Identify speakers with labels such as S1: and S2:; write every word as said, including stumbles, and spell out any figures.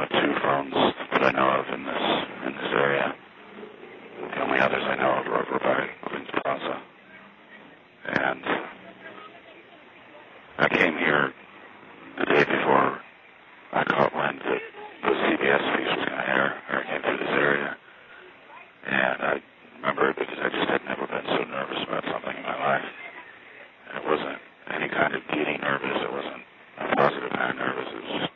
S1: the two phones that I know of in this in this area. The only others I know of are over by Queens Plaza. And I came here the day before I caught wind that the C B S piece was going to air, or I came through this area. And I remember it because I just had never been so nervous about something in my life. And it wasn't any kind of giddy nervous. It wasn't a positive kind of nervous. It was just